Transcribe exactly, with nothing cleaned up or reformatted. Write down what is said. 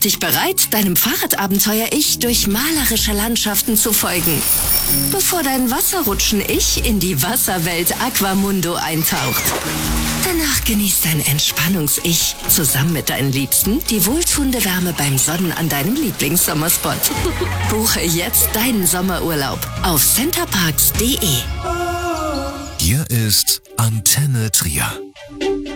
dich bereit, deinem Fahrradabenteuer-Ich durch malerische Landschaften zu folgen, bevor dein Wasserrutschen-Ich in die Wasserwelt Aquamundo eintaucht. Danach genießt dein Entspannungs-Ich zusammen mit deinen Liebsten die wohltuende Wärme beim Sonnen an deinem Lieblingssommerspot. Buche jetzt deinen Sommerurlaub auf centerparks punkt de. Hier ist Antenne Trier.